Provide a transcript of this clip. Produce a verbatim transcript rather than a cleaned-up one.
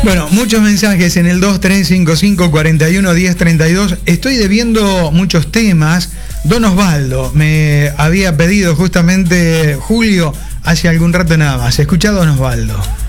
Bueno, muchos mensajes en el dos tres cinco cinco, cuatro uno, uno cero, tres dos. Estoy debiendo muchos temas. Don Osvaldo me había pedido justamente Julio hace algún rato nada más. Escucha a Don Osvaldo.